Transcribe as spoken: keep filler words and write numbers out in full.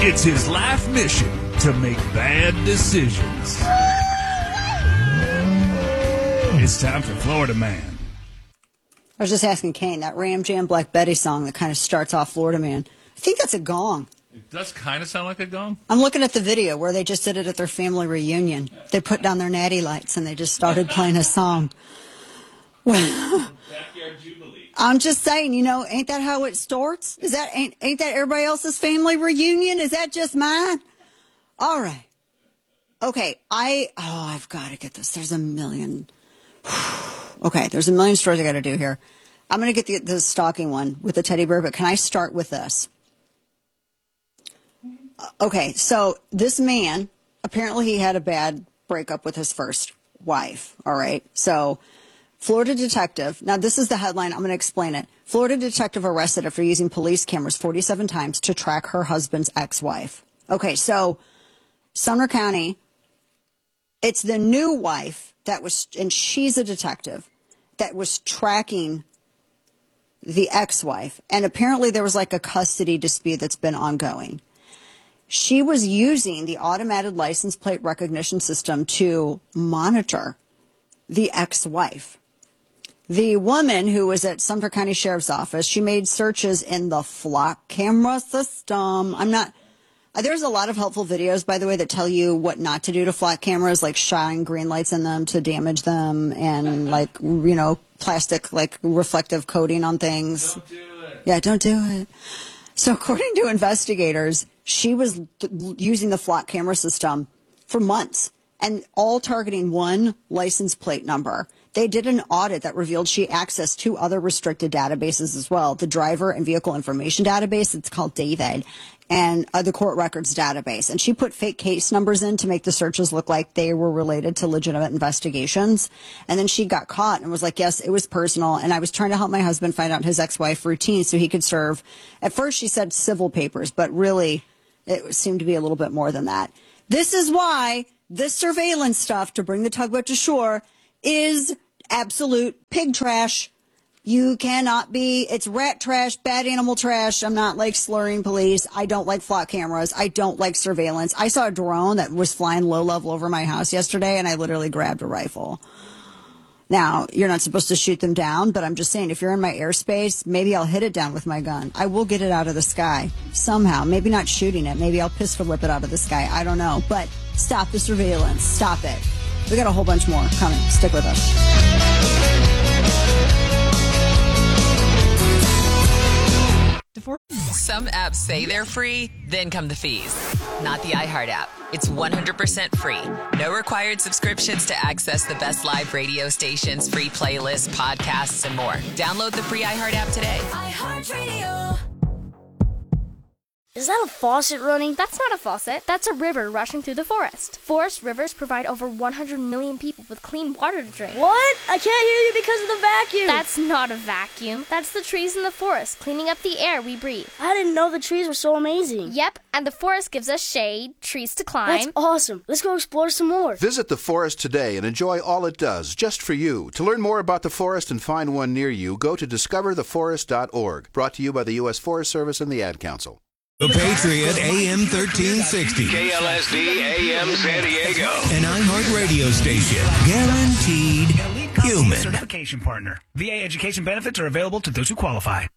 It's his life mission to make bad decisions. It's time for Florida Man. I was just asking Kane, that Ram Jam Black Betty song that kind of starts off Florida Man, I think that's a gong. It does kind of sound like a gong. I'm looking at the video where they just did it at their family reunion. They put down their natty lights and they just started playing a song. Well, Backyard Jubilee. I'm just saying, you know, ain't that how it starts? Is that ain't, ain't that everybody else's family reunion? Is that just mine? All right. Okay, I oh, I've got to get this. There's a million. Okay, there's a million stories I got to do here. I'm going to get the, the stalking one with the teddy bear, but can I start with this? Okay, so this man, apparently he had a bad breakup with his first wife, all right? So Florida detective, now this is the headline, I'm going to explain it. Florida detective arrested after using police cameras forty-seven times to track her husband's ex-wife. Okay, so Sumner County, it's the new wife that was, and she's a detective, that was tracking the ex-wife. And apparently there was like a custody dispute that's been ongoing. She was using the automated license plate recognition system to monitor the ex-wife. The woman who was at Sumter County Sheriff's Office, she made searches in the flock camera system. I'm not... There's a lot of helpful videos, by the way, that tell you what not to do to flat cameras, like shine green lights in them to damage them and, like, you know, plastic, like, reflective coating on things. Don't do it. Yeah, don't do it. So according to investigators, she was th- using the flock camera system for months and all targeting one license plate number. They did an audit that revealed she accessed two other restricted databases as well, the driver and vehicle information database, it's called David, and uh, the court records database. And she put fake case numbers in to make the searches look like they were related to legitimate investigations. And then she got caught and was like, yes, it was personal. And I was trying to help my husband find out his ex-wife routine so he could serve. At first she said civil papers, but really it seemed to be a little bit more than that. This is why this surveillance stuff to bring the tugboat to shore is absolute pig trash. You cannot be, it's rat trash, bad animal trash. I'm not like slurring police. I don't like flock cameras. I don't like surveillance. I saw a drone that was flying low level over my house yesterday and I literally grabbed a rifle. Now, you're not supposed to shoot them down, but I'm just saying if you're in my airspace, maybe I'll hit it down with my gun. I will get it out of the sky somehow. Maybe not shooting it. Maybe I'll pistol whip it out of the sky. I don't know. But stop the surveillance. Stop it. We got a whole bunch more coming. Stick with us. Some apps say they're free, then come the fees. Not the iHeart app. It's one hundred percent free. No required subscriptions to access the best live radio stations, free playlists, podcasts, and more. Download the free iHeart app today. iHeartRadio. Is that a faucet running? That's not a faucet. That's a river rushing through the forest. Forest rivers provide over one hundred million people with clean water to drink. What? I can't hear you because of the vacuum. That's not a vacuum. That's the trees in the forest cleaning up the air we breathe. I didn't know the trees were so amazing. Yep, and the forest gives us shade, trees to climb. That's awesome. Let's go explore some more. Visit the forest today and enjoy all it does, just for you. To learn more about the forest and find one near you, go to discover the forest dot org. Brought to you by the U S Forest Service and the Ad Council. The Patriot A M thirteen sixty. K L S D A M San Diego. An iHeart radio station. Guaranteed human. Certification partner. V A education benefits are available to those who qualify.